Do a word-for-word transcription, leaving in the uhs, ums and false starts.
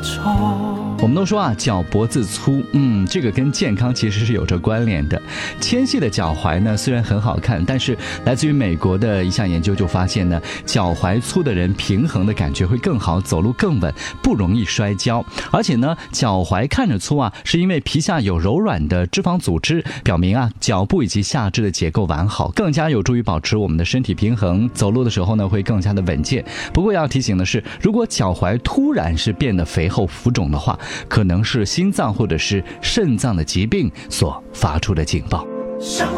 我们都说啊，脚脖子粗，嗯，这个跟健康其实是有着关联的。纤细的脚踝呢，虽然很好看，但是来自于美国的一项研究就发现呢，脚踝粗的人平衡的感觉会更好，走路更稳，不容易摔跤。而且呢，脚踝看着粗啊，是因为皮下有柔软的脂肪组织，表明啊，脚部以及下肢的结构完好，更加有助于保持我们的身体平衡，走路的时候呢，会更加的稳健。不过要提醒的是，如果脚踝突然是变得肥厚浮肿的话，可能是心脏或者是肾脏的疾病所发出的警报。